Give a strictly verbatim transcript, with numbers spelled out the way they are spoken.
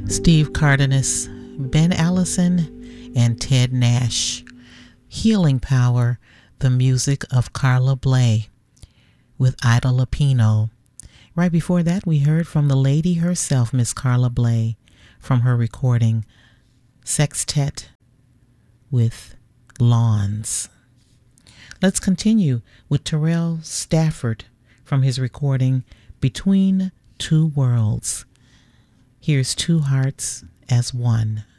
Steve Cardenas, Ben Allison, and Ted Nash. Healing Power, the music of Carla Bley with Ida Lupino. Right before that, we heard from the lady herself, Miss Carla Bley, from her recording Sextet with Lawns. Let's continue with Terrell Stafford from his recording Between Two Worlds. Here's Two Hearts as One.